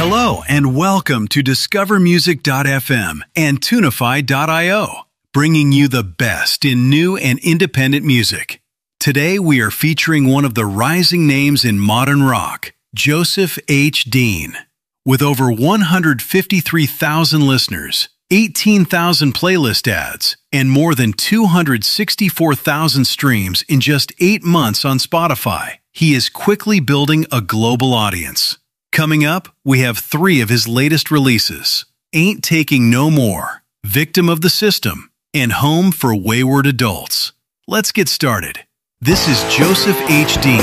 Hello and welcome to DiscoverMusic.fm and Tunify.io, bringing you the best in new and independent music. Today we are featuring one of the rising names in modern rock, Joseph H. Dean. With over 153,000 listeners, 18,000 playlist ads, and more than 264,000 streams in just 8 months on Spotify, he is quickly building a global audience. Coming up, we have 3 of his latest releases: Ain't Taking No More, Victim of the System, and Home for Wayward Adults. Let's get started. This is Joseph H. Dean